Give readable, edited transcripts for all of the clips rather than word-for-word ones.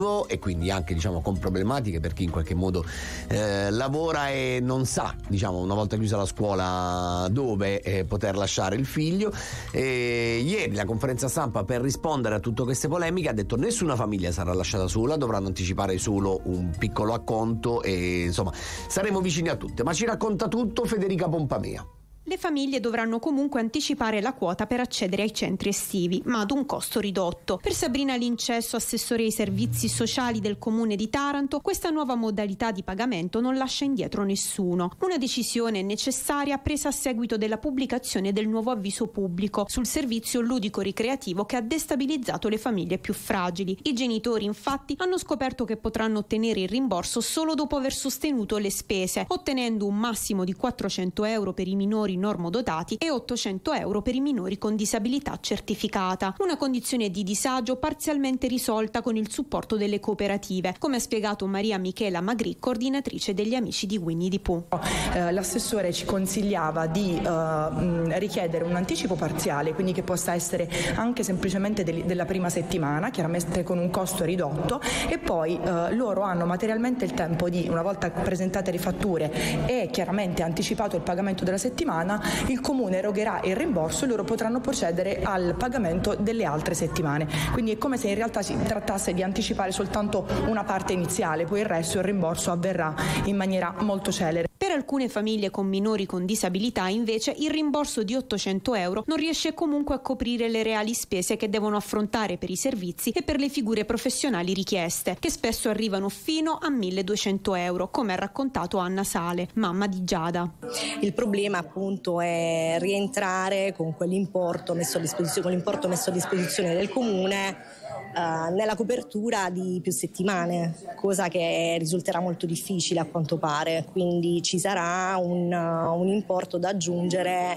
e quindi anche con problematiche per chi in qualche modo lavora e non sa una volta chiusa la scuola dove poter lasciare il figlio. Ieri la conferenza stampa per rispondere a tutte queste polemiche ha detto: nessuna famiglia sarà lasciata sola, dovranno anticipare solo un piccolo acconto e insomma saremo vicini a tutte. Ma ci racconta tutto Federica Pompamea. Le famiglie dovranno comunque anticipare la quota per accedere ai centri estivi, ma ad un costo ridotto. Per Sabrina Lincesso, assessore ai servizi sociali del comune di Taranto, questa nuova modalità di pagamento non lascia indietro nessuno. Una decisione necessaria presa a seguito della pubblicazione del nuovo avviso pubblico sul servizio ludico-ricreativo che ha destabilizzato le famiglie più fragili. I genitori, infatti, hanno scoperto che potranno ottenere il rimborso solo dopo aver sostenuto le spese, ottenendo un massimo di 400 euro per i minori normodotati e 800 euro per i minori con disabilità certificata. Una condizione di disagio parzialmente risolta con il supporto delle cooperative, come ha spiegato Maria Michela Magri, coordinatrice degli Amici di Winnie the Pooh. L'assessore ci consigliava di richiedere un anticipo parziale, quindi che possa essere anche semplicemente della prima settimana, chiaramente con un costo ridotto, e poi loro hanno materialmente il tempo di, una volta presentate le fatture e chiaramente anticipato il pagamento della settimana, il comune erogherà il rimborso e loro potranno procedere al pagamento delle altre settimane. Quindi è come se in realtà si trattasse di anticipare soltanto una parte iniziale, poi il resto, il rimborso, avverrà in maniera molto celere. Per alcune famiglie con minori con disabilità, invece, il rimborso di 800 euro non riesce comunque a coprire le reali spese che devono affrontare per i servizi e per le figure professionali richieste, che spesso arrivano fino a 1200 euro, come ha raccontato Anna Sale, mamma di Giada. Il problema appunto è rientrare con quell'importo messo a disposizione, con l'importo messo a disposizione del comune nella copertura di più settimane, cosa che risulterà molto difficile a quanto pare, quindi ci sarà un importo da aggiungere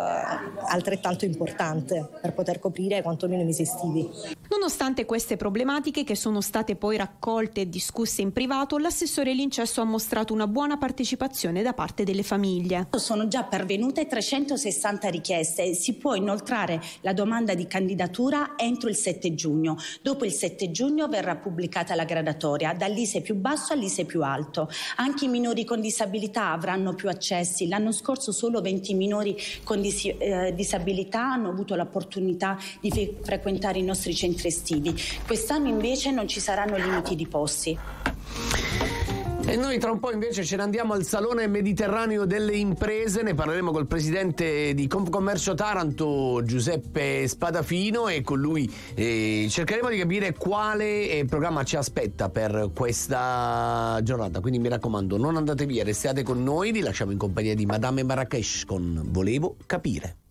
altrettanto importante per poter coprire quantomeno i mesi estivi. Nonostante queste problematiche, che sono state poi raccolte e discusse in privato, l'assessore Lincesso ha mostrato una buona partecipazione da parte delle famiglie. Sono già pervenute 360 richieste, si può inoltrare la domanda di candidatura entro il 7 giugno. Dopo il 7 giugno verrà pubblicata la gradatoria dall'ISEE più basso all'ISEE più alto. Anche i minori con disabilità avranno più accessi. L'anno scorso solo 20 minori con disabilità hanno avuto l'opportunità di frequentare i nostri centri estivi. Quest'anno invece non ci saranno limiti di posti. E noi tra un po' invece ce ne andiamo al Salone Mediterraneo delle Imprese, ne parleremo col presidente di Confcommercio Taranto Giuseppe Spadafino e con lui cercheremo di capire quale programma ci aspetta per questa giornata. Quindi mi raccomando, non andate via, restate con noi, vi lasciamo in compagnia di Madame Marrakesh con Volevo capire.